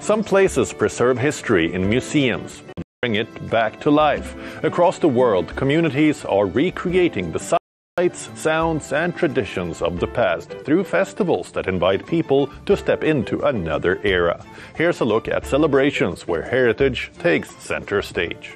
Some places preserve history in museums, bring it back to life. Across the world, communities are recreating the sights, sounds, and traditions of the past through festivals that invite people to step into another era. Here's a look at celebrations where heritage takes center stage.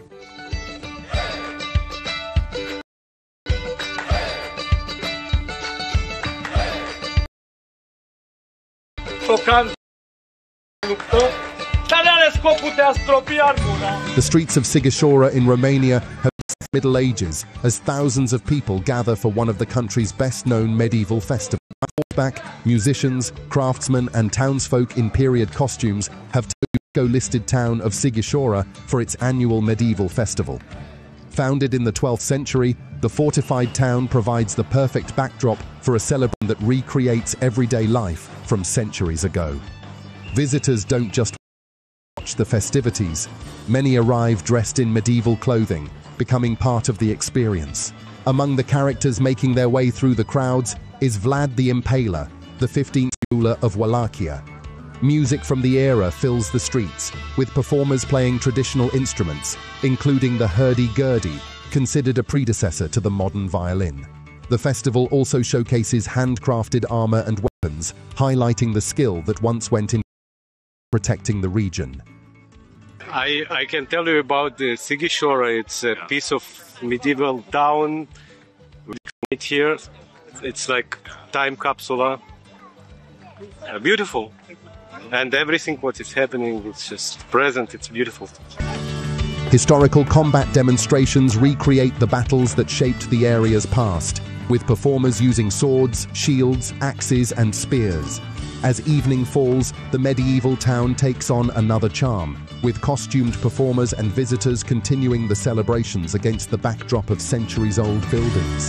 The streets of Sighișoara in Romania have been Middle Ages as thousands of people gather for one of the country's best-known medieval festivals. Horseback, musicians, craftsmen and townsfolk in period costumes have toured the UNESCO-listed town of Sighișoara for its annual medieval festival. Founded in the 12th century, the fortified town provides the perfect backdrop for a celebration that recreates everyday life from centuries ago. Visitors don't just watch the festivities. Many arrive dressed in medieval clothing, becoming part of the experience. Among the characters making their way through the crowds is Vlad the Impaler, the 15th ruler of Wallachia. Music from the era fills the streets, with performers playing traditional instruments, including the hurdy-gurdy, considered a predecessor to the modern violin. The festival also showcases handcrafted armor and weapons, highlighting the skill that once went into protecting the region. I can tell you about the Sighișoara. It's a piece of medieval town. Here, it's like time capsule. Beautiful. And everything what is happening, it's just present, it's beautiful. Historical combat demonstrations recreate the battles that shaped the area's past, with performers using swords, shields, axes and spears. As evening falls, the medieval town takes on another charm, with costumed performers and visitors continuing the celebrations against the backdrop of centuries-old buildings.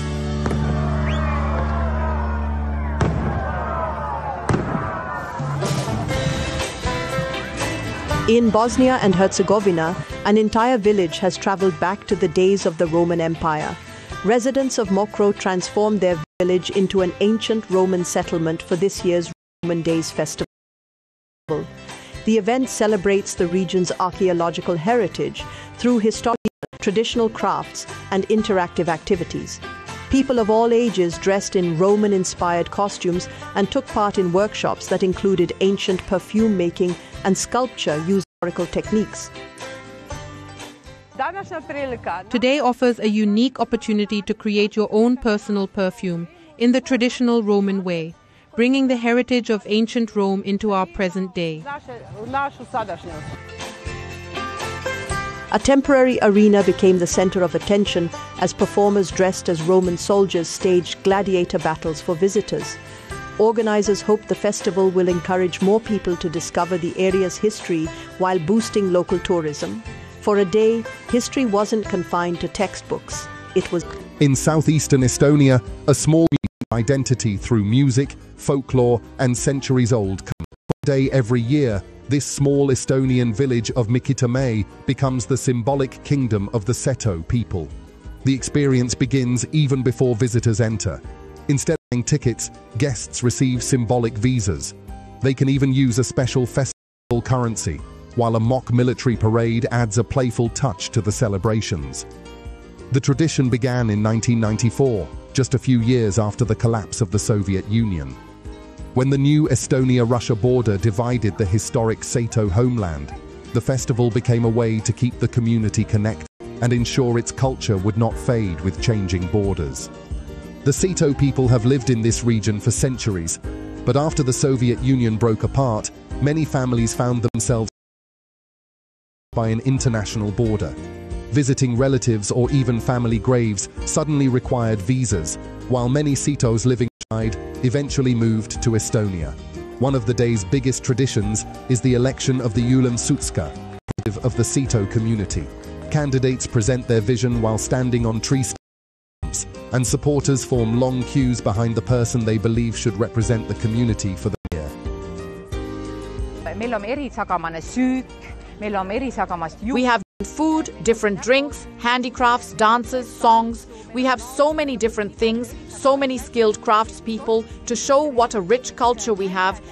In Bosnia and Herzegovina, an entire village has traveled back to the days of the Roman Empire. Residents of Mokro transformed their village into an ancient Roman settlement for this year's Roman Days Festival. The event celebrates the region's archaeological heritage through historical, traditional crafts and interactive activities. People of all ages dressed in Roman-inspired costumes and took part in workshops that included ancient perfume making and sculpture using historical techniques. Today offers a unique opportunity to create your own personal perfume in the traditional Roman way, bringing the heritage of ancient Rome into our present day. A temporary arena became the center of attention as performers dressed as Roman soldiers staged gladiator battles for visitors. Organizers hope the festival will encourage more people to discover the area's history while boosting local tourism. For a day, history wasn't confined to textbooks. It was in southeastern Estonia, a small identity through music, folklore, and centuries-old. One day every year, this small Estonian village of Mikitamäe becomes the symbolic kingdom of the Seto people. The experience begins even before visitors enter. Instead of buying tickets, guests receive symbolic visas. They can even use a special festival currency, while a mock military parade adds a playful touch to the celebrations. The tradition began in 1994, just a few years after the collapse of the Soviet Union. When the new Estonia-Russia border divided the historic Seto homeland, the festival became a way to keep the community connected and ensure its culture would not fade with changing borders. The Seto people have lived in this region for centuries, but after the Soviet Union broke apart, many families found themselves by an international border. Visiting relatives or even family graves suddenly required visas, while many Setos living outside eventually moved to Estonia. One of the day's biggest traditions is the election of the Ulam Sutska, of the Seto community. Candidates present their vision while standing on tree stumps, and supporters form long queues behind the person they believe should represent the community for the year. We have food, different drinks, handicrafts, dances, songs. We have so many different things, so many skilled craftspeople to show what a rich culture we have